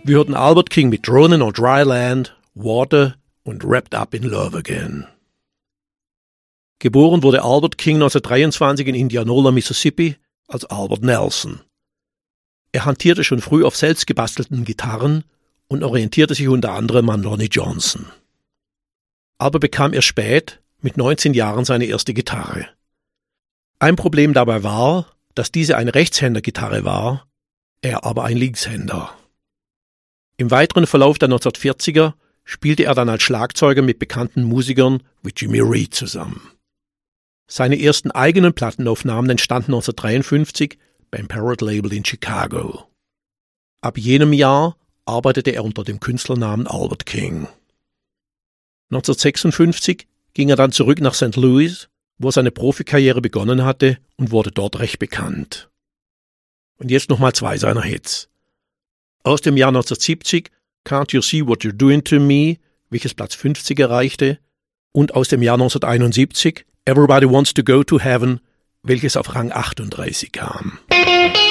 Wir hörten Albert King mit Dronin' on Dry Land, Water und Wrapped Up in Love Again. Geboren wurde Albert King 1923 in Indianola, Mississippi, als Albert Nelson. Er hantierte schon früh auf selbst gebastelten Gitarren und orientierte sich unter anderem an Lonnie Johnson. Aber bekam er spät, mit 19 Jahren, seine erste Gitarre. Ein Problem dabei war, dass diese eine Rechtshänder-Gitarre war, er aber ein Linkshänder. Im weiteren Verlauf der 1940er spielte er dann als Schlagzeuger mit bekannten Musikern wie Jimmy Reed zusammen. Seine ersten eigenen Plattenaufnahmen entstanden 1953 beim Parrot Label in Chicago. Ab jenem Jahr arbeitete er unter dem Künstlernamen Albert King. 1956 ging er dann zurück nach St. Louis, wo er seine Profikarriere begonnen hatte und wurde dort recht bekannt. Und jetzt nochmal zwei seiner Hits. Aus dem Jahr 1970 Can't You See What You're Doing to Me, welches Platz 50 erreichte, und aus dem Jahr 1971 Everybody Wants to Go to Heaven, welches auf Rang 38 kam.